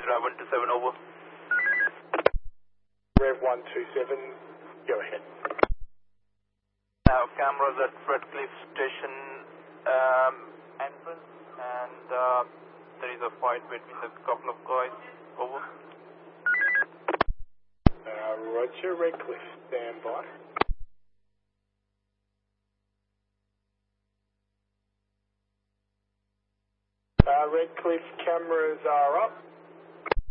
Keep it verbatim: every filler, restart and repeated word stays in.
Rev one two seven, over. Rev one two seven, go ahead. Now cameras at Redcliffe Station um, entrance, and uh, there is a fight between a couple of guys, over. Uh, Roger, Redcliffe, stand by. Uh, Redcliffe cameras are up.